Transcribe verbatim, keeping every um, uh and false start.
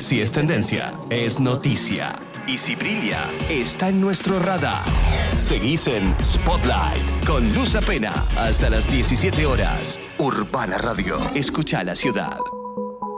Si es tendencia, es noticia. Y si brilla, está en nuestro radar. Seguís en Spotlight con Luz Apena hasta las diecisiete horas. Urbana Radio. Escucha la ciudad.